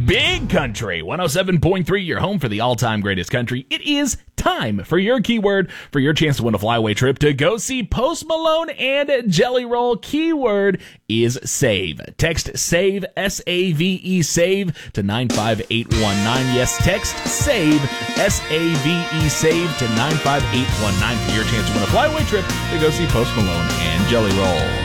Big Country 107.3, your home for the all-time greatest country. It is time for your keyword for your chance to win a flyaway trip to go see Post Malone and Jelly Roll. Keyword is save. Text SAVE, S-A-V-E, SAVE to 95819. Yes, text SAVE, S-A-V-E, SAVE to 95819 for your chance to win a flyaway trip to go see Post Malone and Jelly Roll.